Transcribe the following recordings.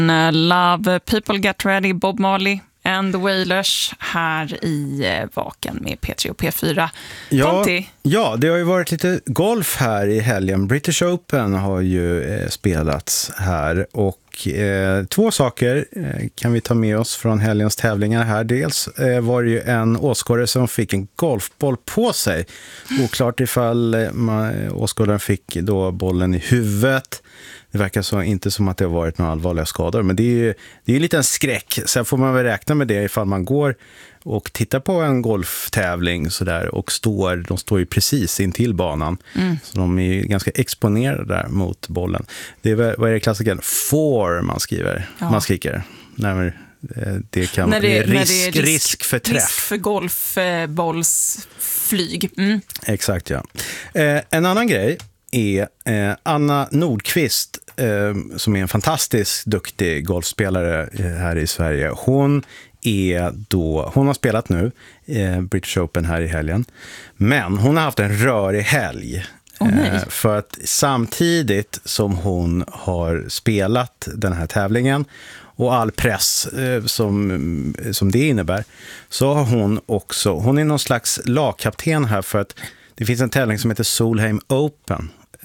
Love People Get Ready, Bob Marley and the Wailers här i Vaken med P3 och P4. Ja, det har ju varit lite golf här i helgen. British Open har ju spelats här och två saker kan vi ta med oss från helgens tävlingar här. Dels var det ju en åskådare som fick en golfboll på sig. Oklart ifall åskådaren fick då bollen i huvudet. Det verkar så inte som att det har varit några allvarliga skador, men det är ju lite en skräck. Sen får man väl räkna med det ifall man går och tittar på en golftävling så där, och de står ju precis in till banan. Så de är ju ganska exponerade där mot bollen. Det är, vad är det klassiken? Man skriver. Ja. Man skriker. Det kan vara risk för träff. Risk för golfbollsflyg. Exakt, ja. En annan grej är Anna Nordqvist som är en fantastiskt duktig golfspelare här i Sverige. Hon har spelat nu British Open här i helgen, men hon har haft en rörig helg. För att samtidigt som hon har spelat den här tävlingen och all press som det innebär, så har hon är någon slags lagkapten här, för att det finns en tävling som heter Solheim Open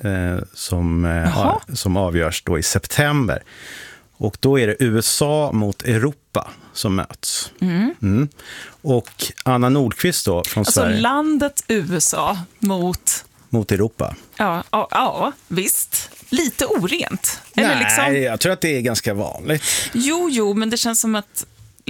som avgörs då i september. Och då är det USA mot Europa som möts. Och Anna Nordqvist då från Sverige. Alltså landet USA mot Europa. Ja, visst. Lite orent. Eller Nej, liksom... jag tror att det är ganska vanligt. Jo, men det känns som att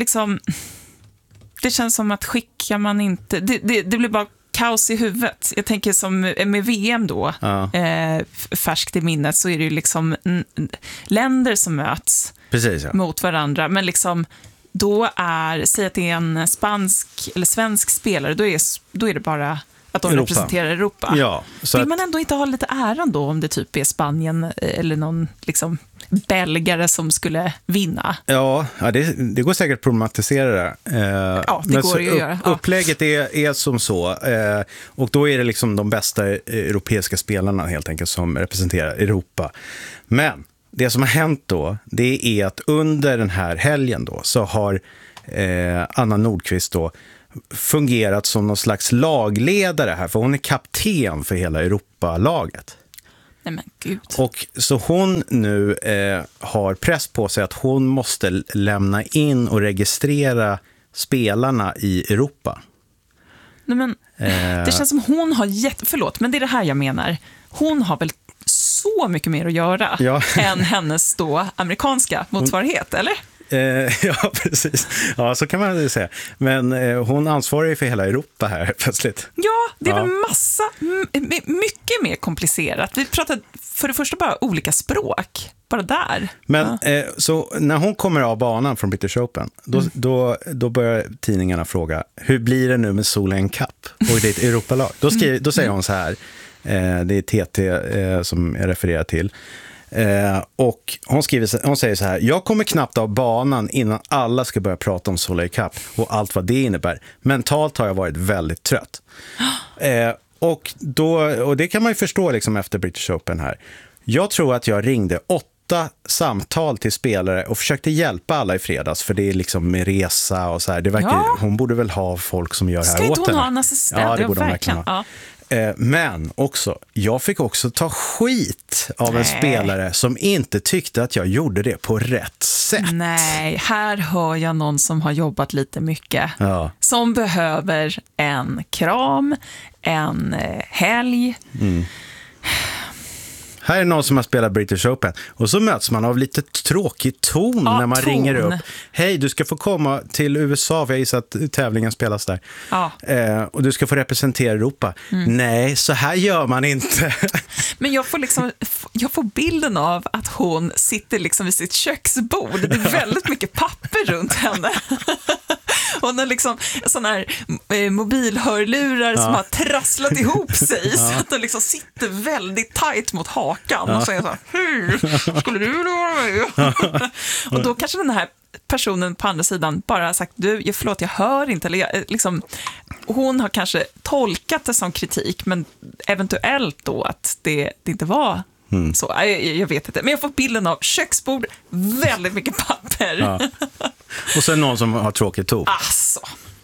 det känns som att skickar man inte... Det blir bara kaos i huvudet. Jag tänker som med VM då, färskt i minnet, så är det ju liksom länder som möts. Precis, ja. Mot varandra. Men liksom, säg att det är en spansk eller svensk spelare, då är det bara att de representerar Europa. Ja, så vill man ändå inte ha lite äran då om det typ är Spanien eller någon liksom belgare som skulle vinna? Ja, det går säkert att problematisera det. Ja, det går ju att göra. Upplägget är som så. Och då är det liksom de bästa europeiska spelarna helt enkelt som representerar Europa. Men det som har hänt då, det är att under den här helgen då så har Anna Nordqvist då fungerat som någon slags lagledare här, för hon är kapten för hela Europalaget. Nej men gud. Och så hon nu har press på sig att hon måste lämna in och registrera spelarna i Europa. Nej men, det känns som hon har förlåt, men det är det här jag menar. Hon har väl så mycket mer att göra än hennes då amerikanska motsvarighet, eller? Ja, precis. Ja, så kan man säga. Men hon ansvarar ju för hela Europa här plötsligt. Ja, det är väl mycket mer komplicerat. Vi pratar för det första bara olika språk. Bara där. Men så när hon kommer av banan från British Open, då börjar tidningarna fråga, hur blir det nu med Solheim Cup och ditt Europalag? Då säger hon så här, det är TT som jag refererar till. Och hon säger så här: jag kommer knappt av banan innan alla ska börja prata om Solheim Cup och allt vad det innebär. Mentalt har jag varit väldigt trött. Och det kan man ju förstå liksom efter British Open här. Jag tror att jag ringde 8 samtal till spelare och försökte hjälpa alla i fredags, för det är liksom med resa och så här. Det verkar, hon borde väl ha folk som gör det här åt henne. Ska inte hon ha en assistent? Ja, det borde hon verkligen ha. Men också, jag fick också ta skit av en spelare som inte tyckte att jag gjorde det på rätt sätt. Nej, här hör jag någon som har jobbat lite mycket. Ja. Som behöver en kram, en helg. Här är någon som har spelat British Open och så möts man av lite tråkig ton när man ringer upp. Hej, du ska få komma till USA, för jag gissar att tävlingen spelas där. Ja. Och du ska få representera Europa. Nej, så här gör man inte. Men jag får bilden av att hon sitter liksom vid sitt köksbord. Det är väldigt mycket papper runt henne. Hon har liksom sådana här mobilhörlurar som har trasslat ihop sig så att de liksom sitter väldigt tajt mot hakan och säger så här, hur skulle du vilja vara med? Och då kanske den här personen på andra sidan bara har sagt, förlåt, jag hör inte. Eller hon har kanske tolkat det som kritik, men eventuellt då att det inte var Så, jag vet inte. Men jag får bilden av köksbord, väldigt mycket papper. Ja. Och sen någon som har tråkigt top. Alltså,